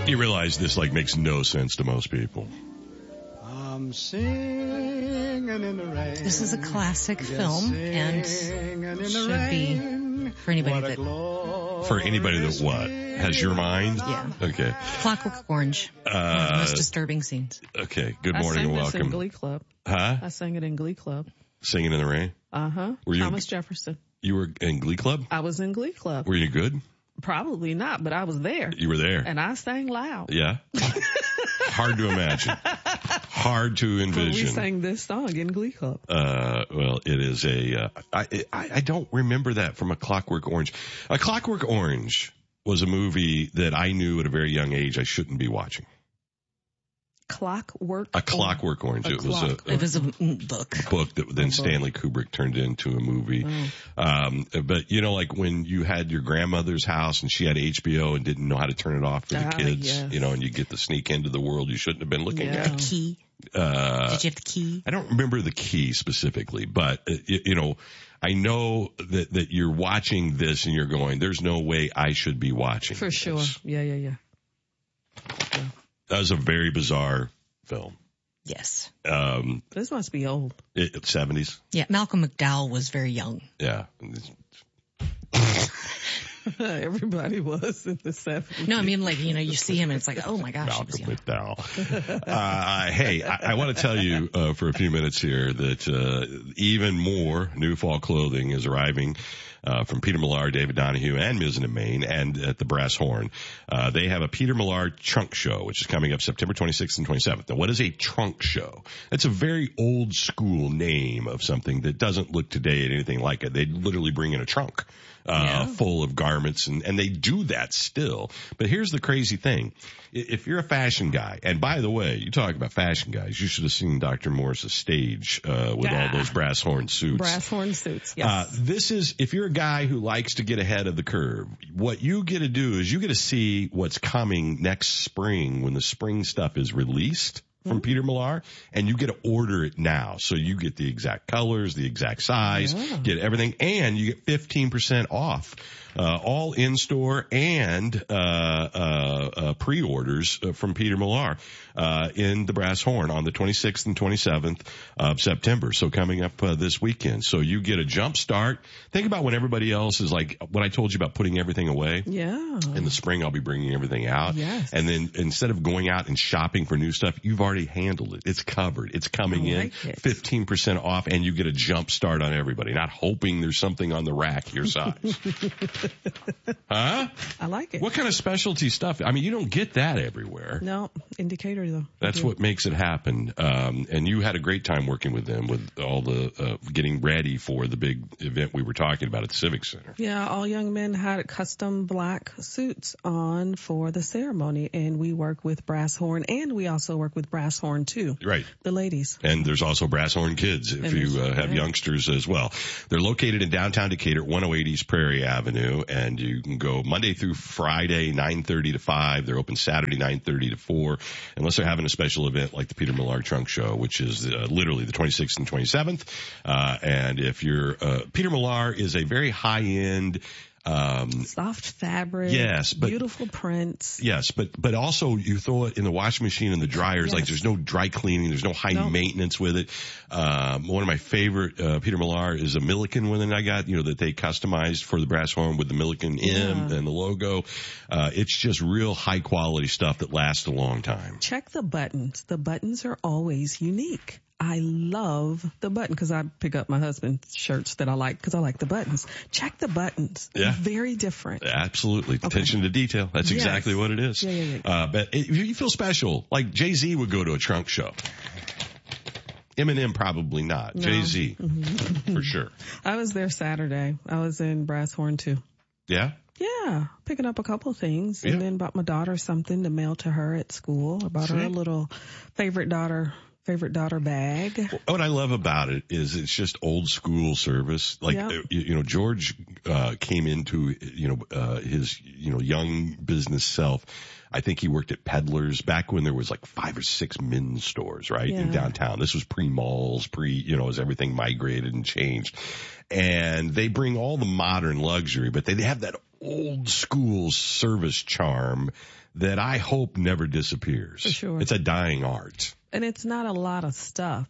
You realize this makes no sense to most people. I'm singing in the rain. This is a classic film and should be for anybody that... For anybody that what? Has your mind? Yeah. Okay. Clockwork Orange. One of the most disturbing scenes. Okay. Good morning and welcome. I sang this in Glee Club. Huh? I sang it in Glee Club. Singing in the Rain? Uh-huh. Thomas Jefferson. You were in Glee Club? I was in Glee Club. Were you good? Probably not, but I was there. You were there. And I sang loud. Yeah. Hard to imagine. Hard to envision. But we sang this song in Glee Club. Well, it is I don't remember that from A Clockwork Orange. A Clockwork Orange was a movie that I knew at a very young age I shouldn't be watching. Clockwork Orange. It was a book that then Stanley Kubrick turned into a movie. But like when you had your grandmother's house and she had HBO and didn't know how to turn it off for the kids, yes. And you get to sneak into the world you shouldn't have been looking at. The key. Did you have the key? I don't remember the key specifically, but I know that you're watching this and you're going, there's no way I should be watching for this. Sure. Yeah. That was a very bizarre film. Yes. This must be old. 70s. Yeah, Malcolm McDowell was very young. Yeah. Everybody was in the 70s. No, I mean, you see him and it's like, oh my gosh. Malcolm McDowell. Hey, I want to tell you for a few minutes here that even more new fall clothing is arriving from Peter Millar, David Donahue, and Mizzen and Main, and at the Brass Horn. They have a Peter Millar trunk show, which is coming up September 26th and 27th. Now, what is a trunk show? It's a very old school name of something that doesn't look today at anything like it. They literally bring in a trunk full of garments, and they do that still. But here's the crazy thing. If you're a fashion guy, and by the way, you talk about fashion guys, you should have seen Dr. Morris's stage with all those brass horn suits. Brass horn suits, yes. This is, if you're a guy who likes to get ahead of the curve, what you get to do is you get to see what's coming next spring when the spring stuff is released from Peter Millar, and you get to order it now. So you get the exact colors, the exact size, get everything, and you get 15% off. All in-store and pre-orders from Peter Millar in the Brass Horn on the 26th and 27th of September. So coming up this weekend. So you get a jump start. Think about when everybody else is like, when I told you about putting everything away. Yeah. In the spring, I'll be bringing everything out. Yes. And then instead of going out and shopping for new stuff, you've already handled it. It's covered. It's coming in. 15% off, and you get a jump start on everybody. Not hoping there's something on the rack your size. Huh? I like it. What kind of specialty stuff? I mean, you don't get that everywhere. No, Indicator though. That's what makes it happen. And you had a great time working with them with all the getting ready for the big event we were talking about at the Civic Center. Yeah, all young men had custom black suits on for the ceremony, and we work with Brass Horn, and we also work with Brass Horn too. Right. The ladies. And there's also Brass Horn Kids if you have youngsters as well. They're located in downtown Decatur, 108 East Prairie Avenue, and you can go Monday through Friday, 9:30 to 5. They're open Saturday, 9:30 to 4, unless they're having a special event like the Peter Millar Trunk Show, which is literally the 26th and 27th. And if you're Peter Millar is a very high-end soft fabric. Yes, but beautiful prints. Yes, but also you throw it in the washing machine and the dryers. Yes. Like there's no dry cleaning. There's no high maintenance with it. One of my favorite, Peter Millar is a Milliken one that I got, that they customized for the Brass Horn with the Milliken M and the logo. It's just real high quality stuff that lasts a long time. Check the buttons. The buttons are always unique. I love the button because I pick up my husband's shirts that I like because I like the buttons. Check the buttons. Yeah. Very different. Absolutely. Okay. Attention to detail. That's exactly what it is. Yeah. But you feel special. Like Jay-Z would go to a trunk show. Eminem probably not. No. Jay-Z for sure. I was there Saturday. I was in Brass Horn too. Yeah? Yeah, picking up a couple of things and then bought my daughter something to mail to her at school. I bought her a little favorite daughter bag. What I love about it is it's just old school service. Like, George came into, his, young business self. I think he worked at Peddlers back when there was like 5 or 6 men's stores, right, in downtown. This was pre-malls, as everything migrated and changed. And they bring all the modern luxury, but they have that old school service charm that I hope never disappears. For sure. It's a dying art. And it's not a lot of stuff.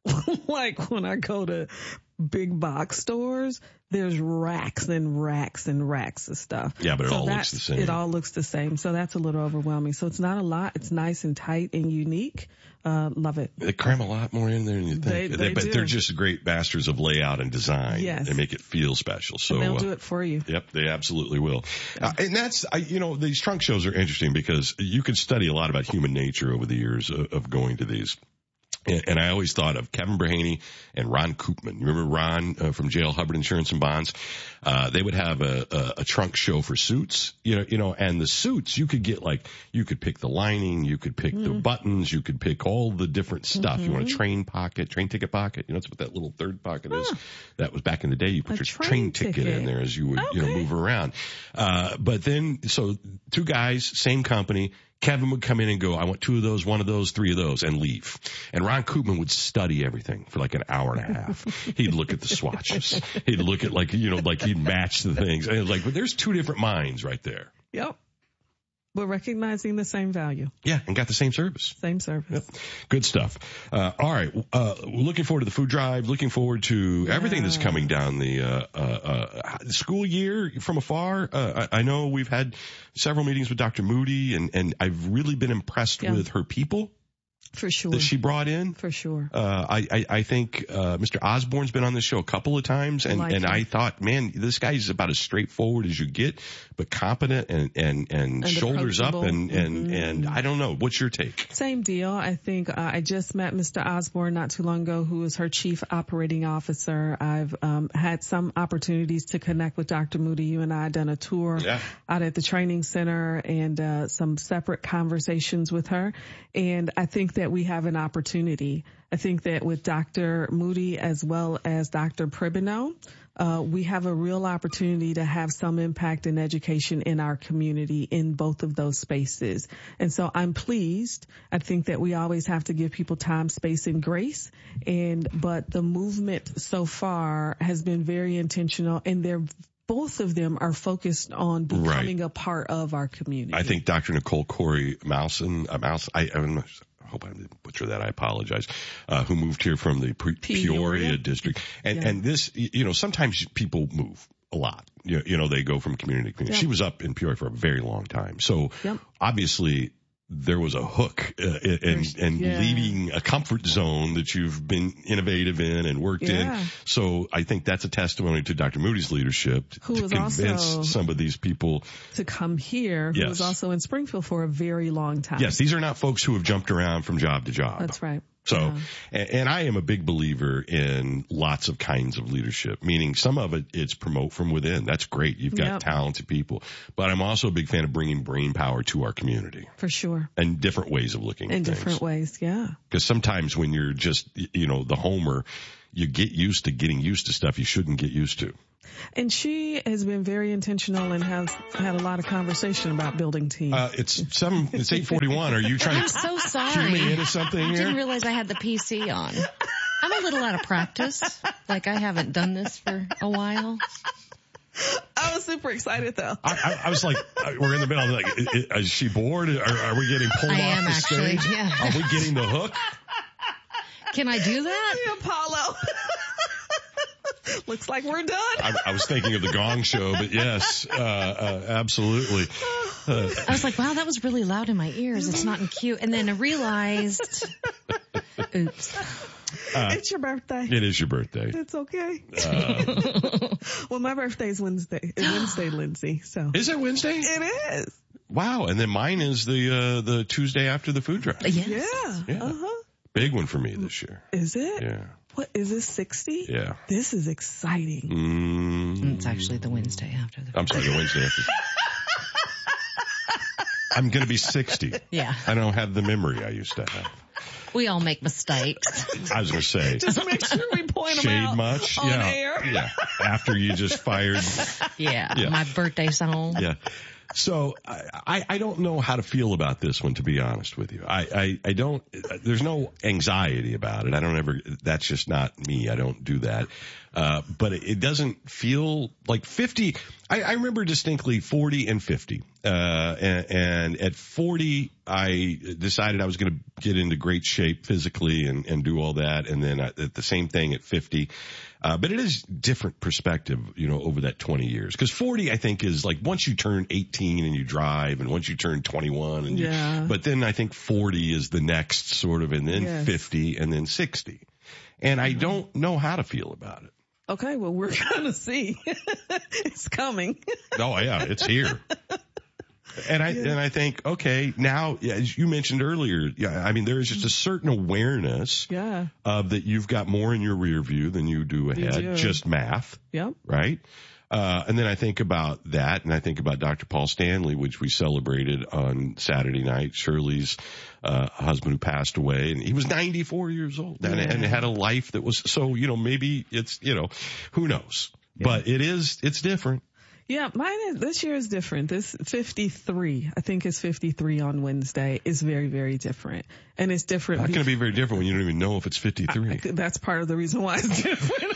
Like when I go to big box stores, there's racks and racks and racks of stuff. Yeah, but it all looks the same. It all looks the same. So that's a little overwhelming. So it's not a lot. It's nice and tight and unique. Love it. They cram a lot more in there than you think. They but do. They're just great masters of layout and design. Yes. They make it feel special. So and they'll do it for you. Yep, they absolutely will. And that's, these trunk shows are interesting because you could study a lot about human nature over the years of going to these. And I always thought of Kevin Brahaney and Ron Koopman. You remember Ron from JL Hubbard Insurance and Bonds? They would have a trunk show for suits, and the suits you could get you could pick the lining, you could pick the buttons, you could pick all the different stuff. You want a train ticket pocket. That's what that little third pocket is. That was back in the day. You put your train ticket in there as you would, move around. But then, so two guys, same company. Kevin would come in and go, I want 2 of those, 1 of those, 3 of those, and leave. And Ron Koopman would study everything for like an hour and a half. He'd look at the swatches. He'd look at he'd match the things. And but there's 2 different minds right there. Yep. We're recognizing the same value. Yeah, and got the same service. Same service. Yep. Good stuff. All right. Looking forward to the food drive. Looking forward to everything that's coming down the school year from afar. I know we've had several meetings with Dr. Moody, and I've really been impressed with her people. For sure. That she brought in. For sure. I think Mr. Osborne's been on this show a couple of times, and I thought, man, this guy's about as straightforward as you get, but competent and shoulders up, and I don't know. What's your take? Same deal. I think I just met Mr. Osborne not too long ago, who is her chief operating officer. I've had some opportunities to connect with Dr. Moody. You and I done a tour out at the training center and some separate conversations with her, and I think that we have an opportunity. I think that with Dr. Moody as well as Dr. Pribino, we have a real opportunity to have some impact in education in our community in both of those spaces. And so I'm pleased. I think that we always have to give people time, space, and grace. But the movement so far has been very intentional, and both of them are focused on becoming a part of our community. I think Dr. Nicole Corey Mousen, I hope I didn't butcher that. I apologize. Who moved here from the Peoria district. And this, sometimes people move a lot. They go from community to community. She was up in Peoria for a very long time. So obviously there was a hook and leaving a comfort zone that you've been innovative in and worked in. So I think that's a testimony to Dr. Moody's leadership to convince some of these people to come here, who was also in Springfield for a very long time. Yes, these are not folks who have jumped around from job to job. That's right. So, and I am a big believer in lots of kinds of leadership, meaning some of it's promote from within. That's great. You've got talented people, but I'm also a big fan of bringing brain power to our community. For sure. And different ways of looking at things. In different ways, yeah. Because sometimes when you're just, the homer, you get used to getting used to stuff you shouldn't get used to. And she has been very intentional and has had a lot of conversation about building teams. It's 8:41. Are you trying I'm so sorry. cue me into something here? I didn't realize I had the PC on. I'm a little out of practice. Like I haven't done this for a while. I was super excited though. I was like, we're in the middle. Like, is she bored? Are we getting pulled off the stage? Yeah. Are we getting the hook? Can I do that? The Apollo. Looks like we're done. I was thinking of the Gong Show, but yes, absolutely. I was like, wow, that was really loud in my ears. It's not in cue. And then I realized, oops. It's your birthday. It is your birthday. It's okay. Well, my birthday is Wednesday. It's Wednesday, Lindsay. So is it Wednesday? It is. Wow. And then mine is the Tuesday after the food drive. Yes. Yeah. Big one for me this year. Is it? Yeah. What, is this 60? Yeah. This is exciting. It's actually the Wednesday after the I'm sorry, the Wednesday after. I'm going to be 60. Yeah. I don't have the memory I used to have. We all make mistakes. I was going to say. Just make sure we point them out much? on air. Yeah. After you just fired. Yeah. My birthday song. Yeah. So I don't know how to feel about this one, to be honest with you. I don't, there's no anxiety about it. That's just not me. I don't do that. But it doesn't feel like 50. I remember distinctly 40 and 50. And at 40, I decided I was going to get into great shape physically and do all that. And then the same thing at 50. But it is different perspective, over that 20 years. Cause 40, I think, is like once you turn 18 and you drive, and once you turn 21 and but then I think 40 is the next sort of, and then 50 and then 60. And I don't know how to feel about it. Okay, well, we're going to see. It's coming. Oh, yeah, it's here. And I think, okay, now, as you mentioned earlier, there is just a certain awareness of that you've got more in your rear view than you do ahead. Just math. Yep. Right? And then I think about that, and I think about Dr. Paul Stanley, which we celebrated on Saturday night, Shirley's husband who passed away, and he was 94 years old and had a life that was, so, maybe it's, who knows? Yeah. But it's different. Yeah, this year is different. This 53, I think it's 53 on Wednesday, is very, very different. And it's different. How can it be very different when you don't even know if it's 53? That's part of the reason why it's different.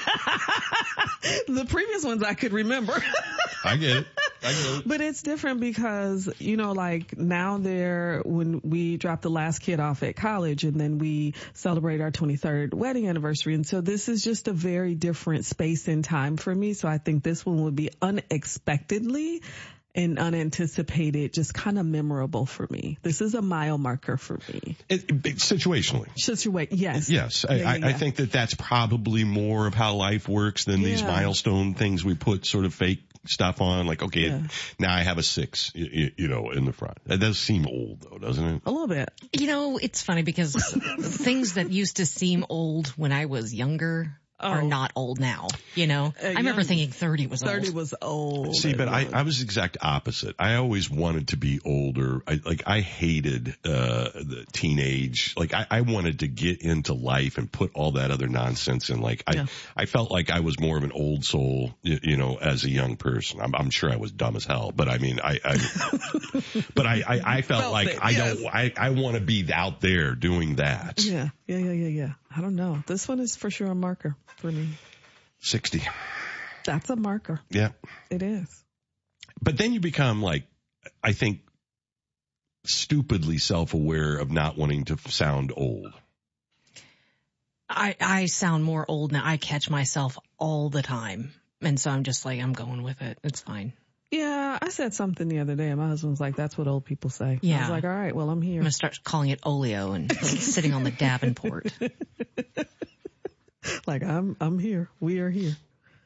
The previous ones I could remember. I get it. But it's different because, like now when we drop the last kid off at college, and then we celebrate our 23rd wedding anniversary. And so this is just a very different space and time for me. So I think this one would be unexpectedly and unanticipated, just kind of memorable for me. This is a mile marker for me. Situationally. Yes. Yes. I think that's probably more of how life works than these milestone things we put sort of fake stuff on. Like, okay, now I have a 6, in the front. That does seem old though, doesn't it? A little bit. It's funny because things that used to seem old when I was younger are not old now, I remember thinking 30 was old. 30 was old. See, but I was the exact opposite. I always wanted to be older. I hated, the teenage, I wanted to get into life and put all that other nonsense in. I felt like I was more of an old soul, as a young person. I'm sure I was dumb as hell, but I felt like I want to be out there doing that. Yeah. I don't know. This one is for sure a marker for me. 60. That's a marker. Yeah. It is. But then you become I think, stupidly self-aware of not wanting to sound old. I sound more old now. I catch myself all the time. And so I'm just I'm going with it. It's fine. Yeah, I said something the other day, and my husband was like, that's what old people say. Yeah. I was like, all right, well, I'm here. I'm going to start calling it oleo and sitting on the Davenport. I'm here. We are here.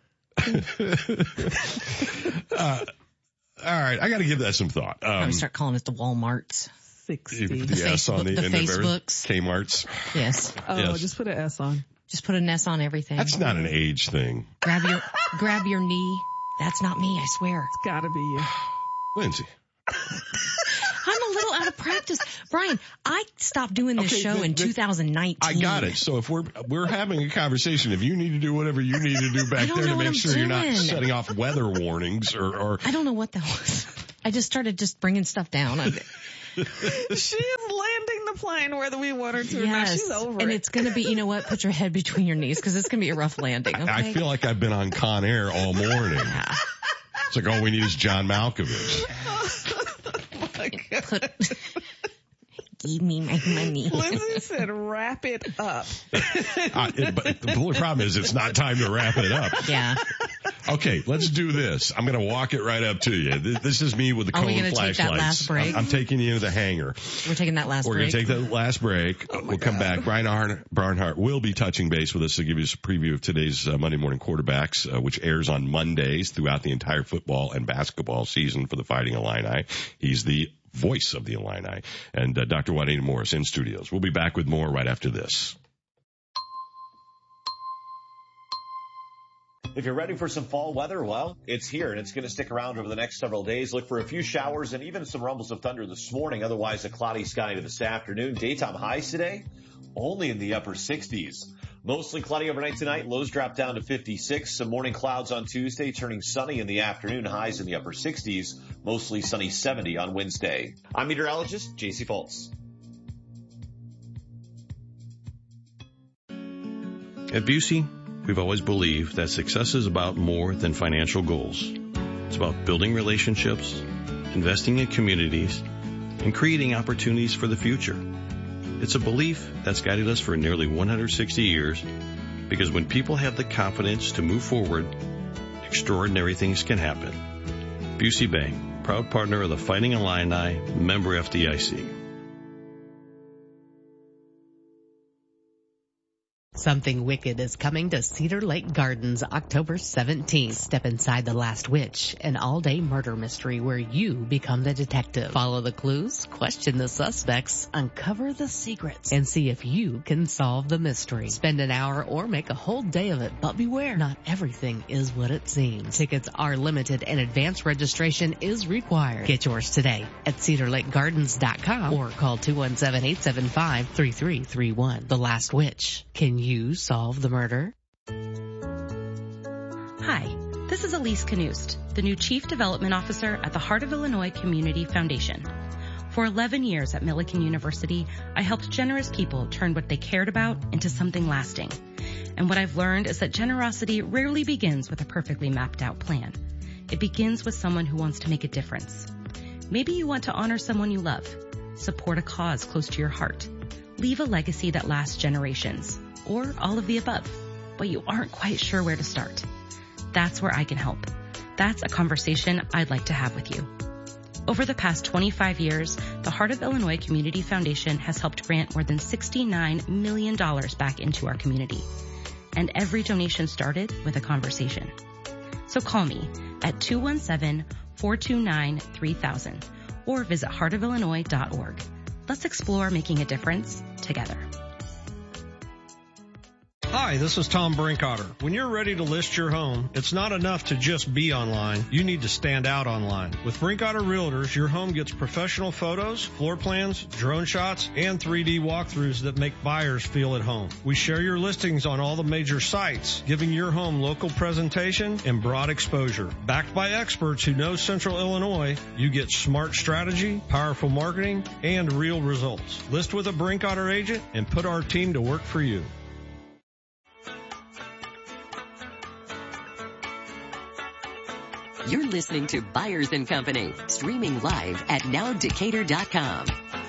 All right, I got to give that some thought. I'm start calling it the Walmarts. 60. The S on the end of Facebooks. Kmart's. Yes. Oh, yes. Just put an S on. Just put an S on everything. That's not an age thing. Grab your knee. That's not me, I swear. It's gotta be you. Lindsay. I'm a little out of practice. Brian, I stopped doing this show in 2019. I got it. So if we're having a conversation, if you need to do whatever you need to do back there to make sure you're not setting off weather warnings or I don't know what that was. I just started bringing stuff down. She is landing the plane whether we want her to or not. She's over it. And it's going to be, Put your head between your knees because it's going to be a rough landing. Okay? I feel like I've been on Con Air all morning. Yeah. It's like all we need is John Malkovich. Oh my God. Give me my money. Lindsay said, wrap it up. But the only problem is it's not time to wrap it up. Yeah. Okay, let's do this. I'm going to walk it right up to you. This is me with the cone flashlights. Take that last break? I'm taking you into the hangar. We're taking that last break. We're going to take that last break. We'll come back. Brian Barnhart will be touching base with us to give you a preview of today's Monday Morning Quarterbacks, which airs on Mondays throughout the entire football and basketball season for the Fighting Illini. He's the voice of the Illini. And Dr. Juanita Morris in studios. We'll be back with more right after this. If you're ready for some fall weather, well, it's here, and it's going to stick around over the next several days. Look for a few showers and even some rumbles of thunder this morning. Otherwise, a cloudy sky this afternoon. Daytime highs today, only in the upper 60s. Mostly cloudy overnight tonight. Lows drop down to 56. Some morning clouds on Tuesday, turning sunny in the afternoon. Highs in the upper 60s. Mostly sunny 70 on Wednesday. I'm meteorologist JC Fultz. At Busey, we've always believed that success is about more than financial goals. It's about building relationships, investing in communities, and creating opportunities for the future. It's a belief that's guided us for nearly 160 years because when people have the confidence to move forward, extraordinary things can happen. Busey Bank, proud partner of the Fighting Illini, member FDIC. Something Wicked is coming to Cedar Lake Gardens October 17th. Step inside The Last Witch, an all-day murder mystery where you become the detective. Follow the clues, question the suspects, uncover the secrets, and see if you can solve the mystery. Spend an hour or make a whole day of it, but beware, not everything is what it seems. Tickets are limited and advance registration is required. Get yours today at cedarlakegardens.com or call 217-875-3331. The Last Witch. Can you solve the murder? Hi, this is Elise Knust, the new Chief Development Officer at the Heart of Illinois Community Foundation. For 11 years at Millikan University, I helped generous people turn what they cared about into something lasting. And what I've learned is that generosity rarely begins with a perfectly mapped out plan. It begins with someone who wants to make a difference. Maybe you want to honor someone you love, support a cause close to your heart, leave a legacy that lasts generations, or all of the above, but you aren't quite sure where to start. That's where I can help. That's a conversation I'd like to have with you. Over the past 25 years, the Heart of Illinois Community Foundation has helped grant more than $69 million back into our community. And every donation started with a conversation. So call me at 217-429-3000 or visit heartofillinois.org. Let's explore making a difference together. Hi, this is Tom Brinkotter. When you're ready to list your home, it's not enough to just be online. You need to stand out online. With Brinkotter Realtors, your home gets professional photos, floor plans, drone shots, and 3D walkthroughs that make buyers feel at home. We share your listings on all the major sites, giving your home local presentation and broad exposure. Backed by experts who know Central Illinois, you get smart strategy, powerful marketing, and real results. List with a Brinkotter agent and put our team to work for you. You're listening to Byers & Company, streaming live at nowdecatur.com.